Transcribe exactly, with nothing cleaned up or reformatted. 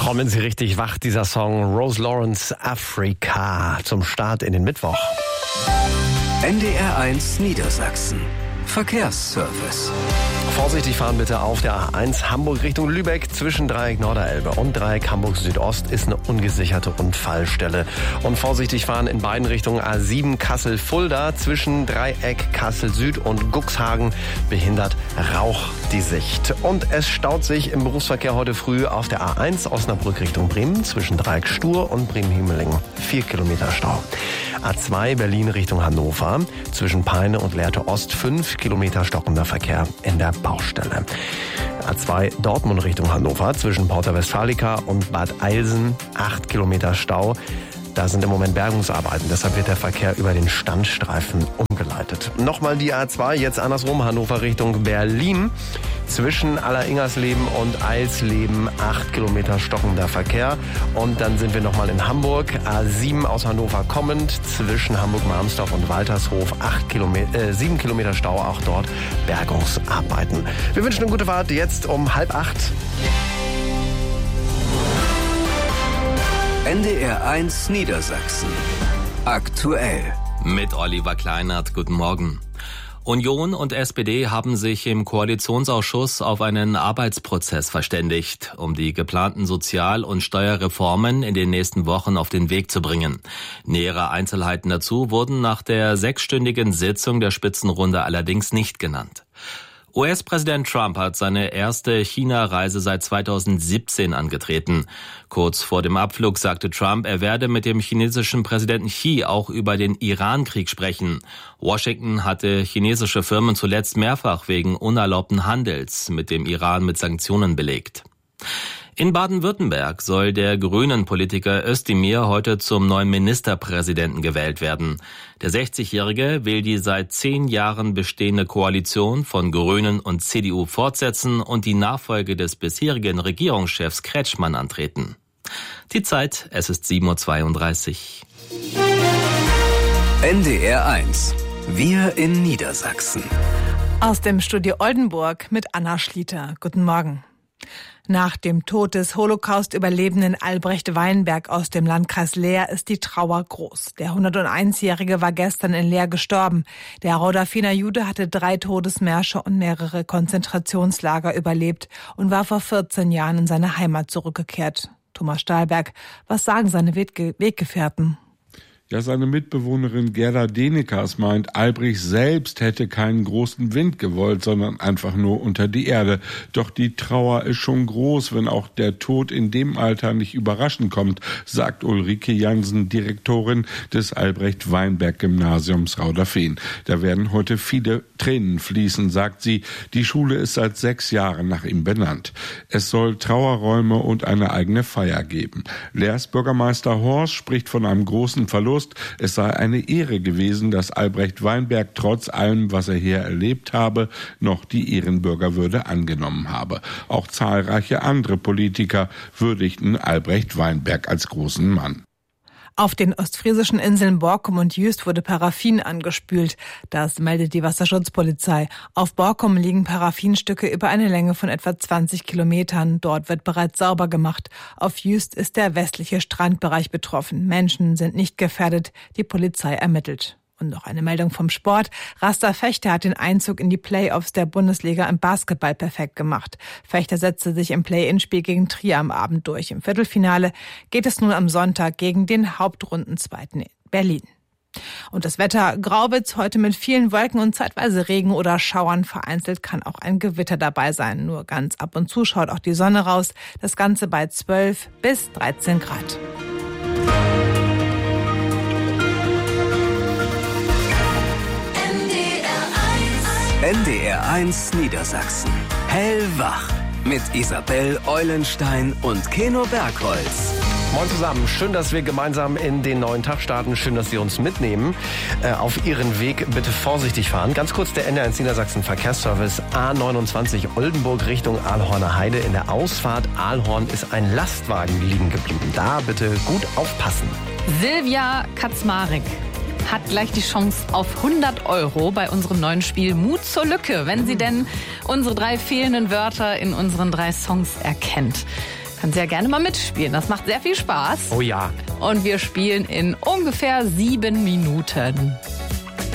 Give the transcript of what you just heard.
Trommeln Sie richtig wach, dieser Song Rose Lawrence Africa zum Start in den Mittwoch. N D R eins Niedersachsen. Verkehrsservice. Vorsichtig fahren bitte auf der A eins Hamburg Richtung Lübeck zwischen Dreieck Norderelbe und Dreieck Hamburg Südost ist eine ungesicherte Unfallstelle. Und vorsichtig fahren in beiden Richtungen A sieben Kassel-Fulda zwischen Dreieck Kassel Süd und Guxhagen behindert Rauch die Sicht. Und es staut sich im Berufsverkehr heute früh auf der A eins Osnabrück Richtung Bremen zwischen Dreieck Stur und Bremen-Hümeling. Vier Kilometer Stau. A zwei Berlin Richtung Hannover zwischen Peine und Lehrte Ost fünf Kilometer stockender Verkehr in der Baustelle. A zwei Dortmund Richtung Hannover zwischen Porta Westfalica und Bad Eilsen acht Kilometer Stau. Da sind im Moment Bergungsarbeiten, deshalb wird der Verkehr über den Standstreifen umgeleitet. Nochmal die A zwei, jetzt andersrum, Hannover Richtung Berlin. Zwischen Alleringersleben und Eilsleben acht Kilometer stockender Verkehr. Und dann sind wir nochmal in Hamburg, A sieben aus Hannover kommend, zwischen Hamburg-Marmsdorf und Waltershof acht Kilometer, äh, sieben Kilometer Stau, auch dort Bergungsarbeiten. Wir wünschen eine gute Fahrt, jetzt um halb acht. N D R eins Niedersachsen. Aktuell. Mit Oliver Kleinert. Guten Morgen. Union und S P D haben sich im Koalitionsausschuss auf einen Arbeitsprozess verständigt, um die geplanten Sozial- und Steuerreformen in den nächsten Wochen auf den Weg zu bringen. Nähere Einzelheiten dazu wurden nach der sechsstündigen Sitzung der Spitzenrunde allerdings nicht genannt. U S-Präsident Trump hat seine erste China-Reise seit zweitausendsiebzehn angetreten. Kurz vor dem Abflug sagte Trump, er werde mit dem chinesischen Präsidenten Xi auch über den Iran-Krieg sprechen. Washington hatte chinesische Firmen zuletzt mehrfach wegen unerlaubten Handels mit dem Iran mit Sanktionen belegt. In Baden-Württemberg soll der Grünen-Politiker Özdemir heute zum neuen Ministerpräsidenten gewählt werden. Der sechzigjährige will die seit zehn Jahren bestehende Koalition von Grünen und C D U fortsetzen und die Nachfolge des bisherigen Regierungschefs Kretschmann antreten. Die Zeit, es ist sieben Uhr zweiunddreißig. N D R eins. Wir in Niedersachsen. Aus dem Studio Oldenburg mit Anna Schlieter. Guten Morgen. Nach dem Tod des Holocaust-Überlebenden Albrecht Weinberg aus dem Landkreis Leer ist die Trauer groß. Der hunderteinjährige war gestern in Leer gestorben. Der Rodafiner Jude hatte drei Todesmärsche und mehrere Konzentrationslager überlebt und war vor vierzehn Jahren in seine Heimat zurückgekehrt. Thomas Stahlberg, was sagen seine Wegge- Weggefährten? Ja, seine Mitbewohnerin Gerda Denekas meint, Albrecht selbst hätte keinen großen Wind gewollt, sondern einfach nur unter die Erde. Doch die Trauer ist schon groß, wenn auch der Tod in dem Alter nicht überraschend kommt, sagt Ulrike Jansen, Direktorin des Albrecht-Weinberg-Gymnasiums Rauderfehn. Da werden heute viele Tränen fließen, sagt sie. Die Schule ist seit sechs Jahren nach ihm benannt. Es soll Trauerräume und eine eigene Feier geben. Leers Bürgermeister Horst spricht von einem großen Verlust. Es sei eine Ehre gewesen, dass Albrecht Weinberg trotz allem, was er hier erlebt habe, noch die Ehrenbürgerwürde angenommen habe. Auch zahlreiche andere Politiker würdigten Albrecht Weinberg als großen Mann. Auf den ostfriesischen Inseln Borkum und Jüst wurde Paraffin angespült. Das meldet die Wasserschutzpolizei. Auf Borkum liegen Paraffinstücke über eine Länge von etwa zwanzig Kilometern. Dort wird bereits sauber gemacht. Auf Jüst ist der westliche Strandbereich betroffen. Menschen sind nicht gefährdet. Die Polizei ermittelt. Und noch eine Meldung vom Sport. Rasta Vechta hat den Einzug in die Playoffs der Bundesliga im Basketball perfekt gemacht. Vechta setzte sich im Play-in-Spiel gegen Trier am Abend durch. Im Viertelfinale geht es nun am Sonntag gegen den Hauptrundenzweiten in Berlin. Und das Wetter: Grauwitz, heute mit vielen Wolken und zeitweise Regen oder Schauern. Vereinzelt kann auch ein Gewitter dabei sein. Nur ganz ab und zu schaut auch die Sonne raus. Das Ganze bei zwölf bis dreizehn Grad. N D R eins Niedersachsen. Hellwach. Mit Isabel Eulenstein und Keno Bergholz. Moin zusammen, schön, dass wir gemeinsam in den neuen Tag starten. Schön, dass Sie uns mitnehmen. Äh, auf Ihren Weg bitte vorsichtig fahren. Ganz kurz der N D R eins Niedersachsen Verkehrsservice A neunundzwanzig Oldenburg Richtung Ahlhorner Heide. In der Ausfahrt Ahlhorn ist ein Lastwagen liegen geblieben. Da bitte gut aufpassen. Silvia Kaczmarek hat gleich die Chance auf hundert Euro bei unserem neuen Spiel Mut zur Lücke, wenn sie denn unsere drei fehlenden Wörter in unseren drei Songs erkennt. Kannst ja gerne mal mitspielen. Das macht sehr viel Spaß. Oh ja. Und wir spielen in ungefähr sieben Minuten.